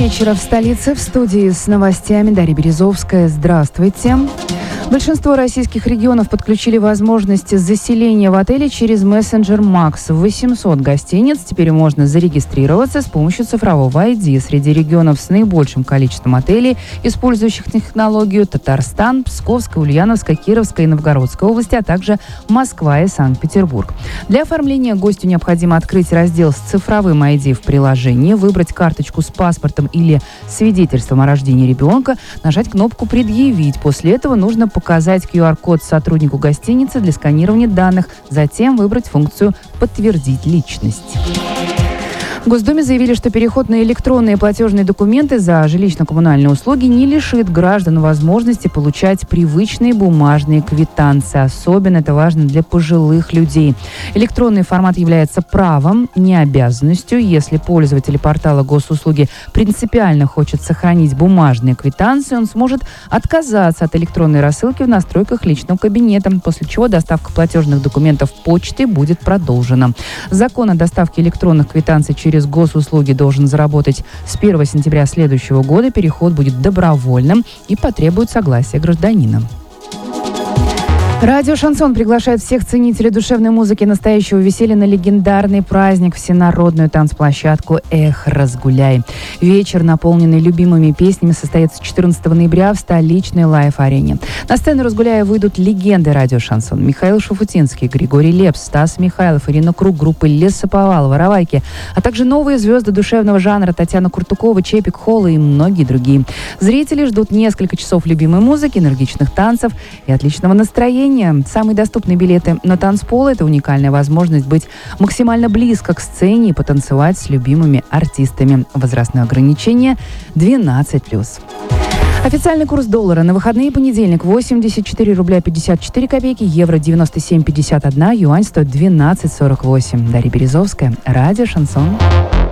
вечера в столице. В студии с новостями Дарья Березовская. Здравствуйте. Большинство российских регионов подключили возможность заселения в отеле через мессенджер Макс. В 800 гостиниц теперь можно зарегистрироваться с помощью цифрового ID. Среди регионов с наибольшим количеством отелей, использующих технологию, Татарстан, Псковская, Ульяновская, Кировская и Новгородская области, а также Москва и Санкт-Петербург. Для оформления гостю необходимо открыть раздел с цифровым ID в приложении, выбрать карточку с паспортом или свидетельством о рождении ребенка, нажать кнопку «Предъявить». После этого нужно показать QR-код сотруднику гостиницы для сканирования данных, затем выбрать функцию «Подтвердить личность». В Госдуме заявили, что переход на электронные платежные документы за жилищно-коммунальные услуги не лишит граждан возможности получать привычные бумажные квитанции. Особенно это важно для пожилых людей. Электронный формат является правом, не обязанностью. Если пользователь портала госуслуги принципиально хочет сохранить бумажные квитанции, он сможет отказаться от электронной рассылки в настройках личного кабинета, после чего доставка платежных документов почтой будет продолжена. Закон о доставке электронных квитанций через госуслуги должен заработать с 1 сентября следующего года. Переход будет добровольным и потребует согласия гражданина. Радио «Шансон» приглашает всех ценителей душевной музыки настоящего веселья на легендарный праздник, всенародную танцплощадку «Эх, разгуляй». Вечер, наполненный любимыми песнями, состоится 14 ноября в столичной лайв-арене. На сцену «Разгуляя» выйдут легенды радио «Шансон». Михаил Шуфутинский, Григорий Лепс, Стас Михайлов, Ирина Круг, группы Лесоповал, Воровайки, а также новые звезды душевного жанра Татьяна Куртукова, Чепик Холла и многие другие. Зрители ждут несколько часов любимой музыки, энергичных танцев и отличного настроения. Самые доступные билеты на танцпол – это уникальная возможность быть максимально близко к сцене и потанцевать с любимыми артистами. Возрастное ограничение 12+. Официальный курс доллара на выходные: понедельник 84 рубля 54 копейки, евро 97,51, юань стоит 12,48. Дарья Березовская, радио «Шансон».